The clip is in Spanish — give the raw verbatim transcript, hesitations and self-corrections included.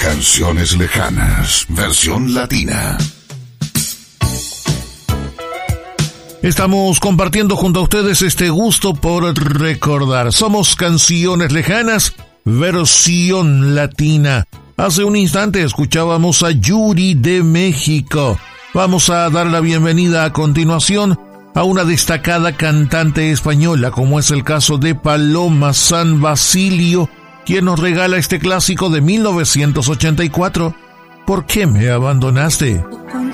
Canciones lejanas, versión latina. Estamos compartiendo junto a ustedes este gusto por recordar. Somos Canciones Lejanas, versión latina. Hace un instante escuchábamos a Yuri de México. Vamos a dar la bienvenida a continuación a una destacada cantante española, como es el caso de Paloma San Basilio, quien nos regala este clásico de mil novecientos ochenta y cuatro, ¿Por qué me abandonaste? Con